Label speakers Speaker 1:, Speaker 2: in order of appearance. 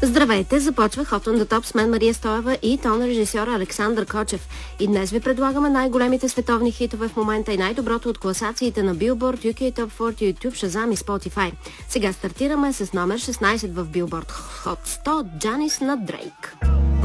Speaker 1: Здравейте, започва Hot on the Top с мен Мария Стоева и тон режисьора Александър Кочев. И днес ви предлагаме най-големите световни хитове в момента и най-доброто от класациите на Billboard, UK Top 40, YouTube, Shazam и Spotify. Сега стартираме с номер 16 в Billboard Hot 100, Джанис на Дрейк.